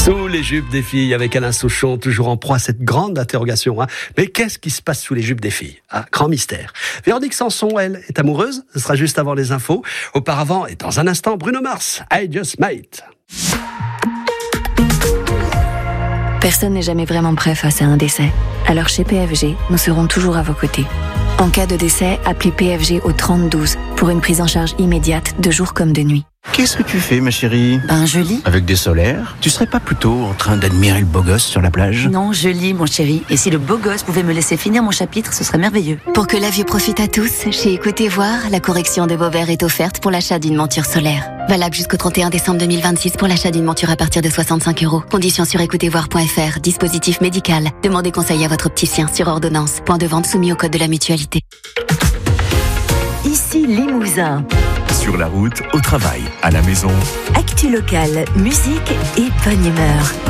Sous les jupes des filles, avec Alain Souchon, toujours en proie à cette grande interrogation. Mais qu'est-ce qui se passe sous les jupes des filles? Grand mystère. Véronique Sanson, elle, est amoureuse. Ce sera juste avant les infos. Auparavant, et dans un instant, Bruno Mars, I Just Might. Personne n'est jamais vraiment prêt face à un décès. Alors chez PFG, nous serons toujours à vos côtés. En cas de décès, appelez PFG au 3012 pour une prise en charge immédiate de jour comme de nuit. Qu'est-ce que tu fais, ma chérie? Je lis. Avec des solaires? Tu serais pas plutôt en train d'admirer le beau gosse sur la plage? Non, je lis, mon chéri. Et si le beau gosse pouvait me laisser finir mon chapitre, ce serait merveilleux. Pour que la vue profite à tous, chez Écoutez Voir, la correction de vos verres est offerte pour l'achat d'une monture solaire. Valable jusqu'au 31 décembre 2026 pour l'achat d'une monture à partir de 65 €. Conditions sur écoutezvoir.fr. Dispositif médical. Demandez conseil à votre opticien sur ordonnance. Point de vente soumis au code de la mutualité. Ici Limousin. Sur la route, au travail, à la maison. Actu local, musique et bonne humeur.